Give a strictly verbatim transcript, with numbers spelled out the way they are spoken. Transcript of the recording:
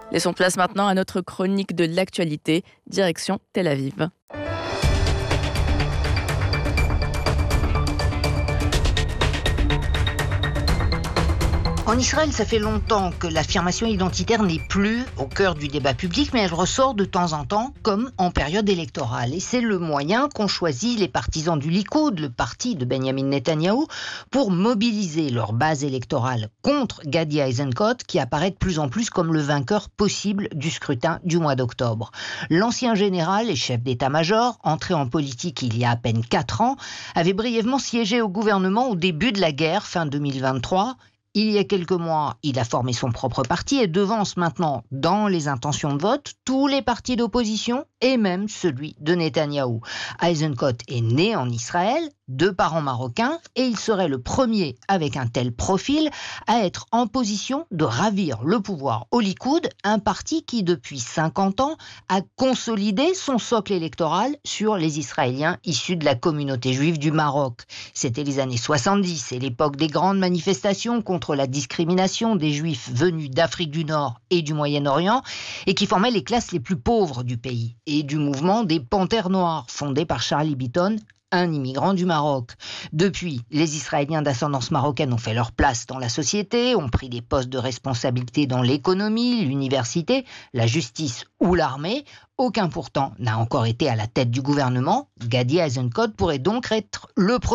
Laissons place maintenant à notre chronique de l'actualité, direction Tel Aviv. En Israël, ça fait longtemps que l'affirmation identitaire n'est plus au cœur du débat public, mais elle ressort de temps en temps, comme en période électorale. Et c'est le moyen qu'ont choisi les partisans du Likoud, le parti de Benjamin Netanyahou, pour mobiliser leur base électorale contre Gadi Eisenkot, qui apparaît de plus en plus comme le vainqueur possible du scrutin du mois d'octobre. L'ancien général et chef d'état-major, entré en politique il y a à peine quatre ans, avait brièvement siégé au gouvernement au début de la guerre, fin deux mille vingt-trois. Il y a quelques mois, il a formé son propre parti et devance maintenant, dans les intentions de vote, tous les partis d'opposition et même celui de Netanyahou. Eisenkot est né en Israël, de parents marocains, et il serait le premier, avec un tel profil, à être en position de ravir le pouvoir au Likoud, un parti qui, depuis cinquante ans, a consolidé son socle électoral sur les Israéliens issus de la communauté juive du Maroc. C'était les années soixante-dix et l'époque des grandes manifestations contre la discrimination des Juifs venus d'Afrique du Nord et du Moyen-Orient et qui formaient les classes les plus pauvres du pays, et du mouvement des Panthères Noires, fondé par Charlie Bitton, un immigrant du Maroc. Depuis, les Israéliens d'ascendance marocaine ont fait leur place dans la société, ont pris des postes de responsabilité dans l'économie, l'université, la justice ou l'armée. Aucun pourtant n'a encore été à la tête du gouvernement. Gadi Eisenkot pourrait donc être le premier